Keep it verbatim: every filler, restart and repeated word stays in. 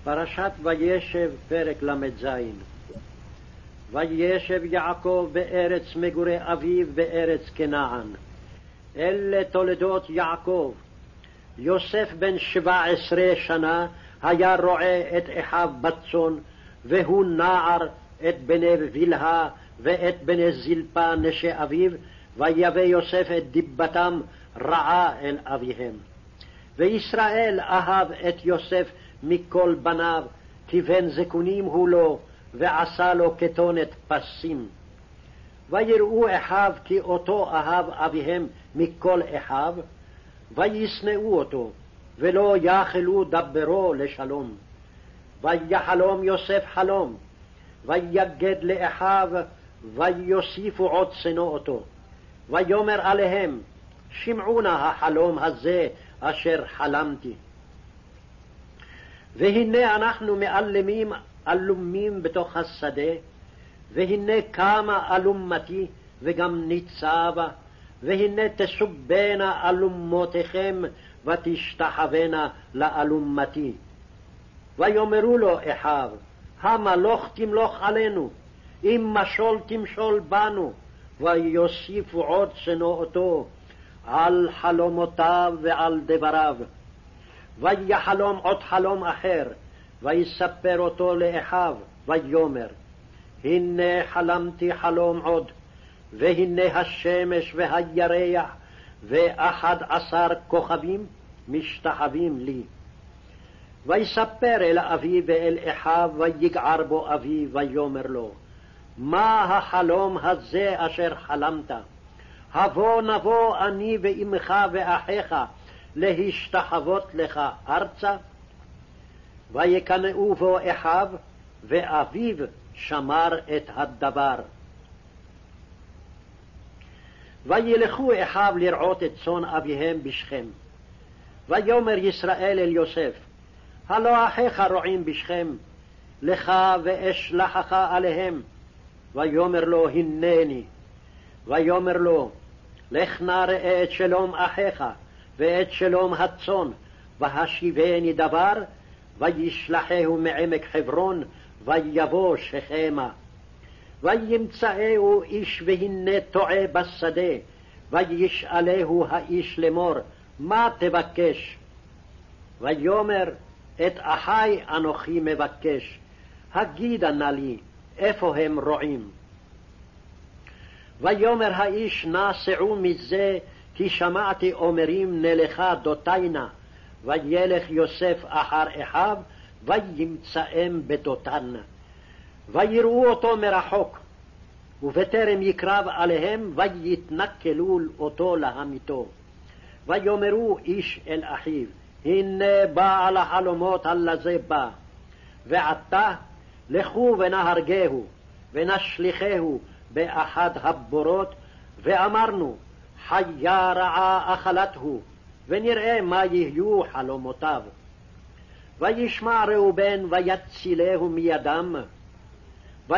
פרשת וישב, פרק ל"ז. וישב יעקב בארץ מגורי אביו בארץ כנען. אלה תולדות יעקב. יוסף בן שבע עשרה שנה היה רועה את אחיו בצאן, והוא נער את בני בלהה ואת בני זלפה נשי אביו, ויבא יוסף את דיבתם רעה אל אביהם. וישראל אהב את יוסף מכל בניו, כי בן זקונים הוא לו, ועשה לו כתונת פסים. ויראו אחיו כי אותו אהב אביהם מכל אחיו, וישנאו אותו, ולא יאכלו דברו לשלום. ויחלום יוסף חלום, ויגד לאחיו, ויוסיפו עוד שנוא אותו. ויאמר עליהם, שמעו נא החלום הזה אשר חלמתי. והנה אנחנו מאלמים אלומים בתוך השדה, והנה קמה אלומתי וגם ניצבה, והנה תסובנה אלומותיכם ותשתחוונה לאלומתי. ויאמרו לו אחיו, המלוך תמלוך עלינו, אם משול תמשול בנו. ויוסיפו עוד שנואתו על חלומותיו ועל דבריו. ויחלום עוד חלום אחר, ויספר אותו לאחיו, ויאמר, הנה חלמתי חלום עוד, והנה השמש והירח ואחד עשר כוכבים משתחווים לי. ויספר אל אביו ואל אחיו, ויגער בו אביו, ויאמר לו, מה החלום הזה אשר חלמת? הבוא נבוא אני ואמך ואחיך להשתחוות לך ארצה? ויקנאו בו אחיו, ואביו שמר את הדבר. וילכו אחיו לרעות את צאן אביהם בשכם. ויאמר ישראל אל יוסף, הלא אחיך רועים בשכם, לך ואשלחך עליהם. ויאמר לו, הנני. ויאמר לו, לך נא ראה את שלום אחיך ואת שלום הצאן, והשיבני דבר. וישלחהו מעמק חברון, ויבוא שכמה. וימצאהו איש והנה טועה בשדה, וישאלהו האיש לאמור, מה תבקש? ויאמר, את אחי אנוכי מבקש, הגידה נא לי, איפה הם רועים? ויאמר האיש, נא סעו מזה, כי שמעתי אומרים נלכה דותיינה. וילך יוסף אחר אחיו, וימצאם בדותן. ויראו אותו מרחוק, ובטרם יקרב עליהם, ויתנכלו אותו להמיתו. ויאמרו איש אל אחיו, הנה בעל החלומות הלזה בא. ועתה לכו ונהרגהו, ונשליכהו באחד הבורות, ואמרנו, חיה רעה אכלתהו, ונראה מה יהיו חלומותיו. וישמע ראובן ויצילהו מידם,